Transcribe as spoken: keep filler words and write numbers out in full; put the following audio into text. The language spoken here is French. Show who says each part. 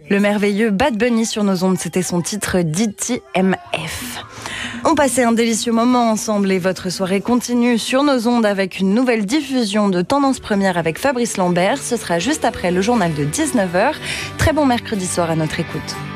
Speaker 1: Le merveilleux Bad Bunny sur nos ondes, c'était son titre D T M F. On passait un délicieux moment ensemble et votre soirée continue sur nos ondes avec une nouvelle diffusion de Tendance Première avec Fabrice Lambert. Ce sera juste après le journal de dix-neuf heures. Très bon mercredi soir à notre écoute.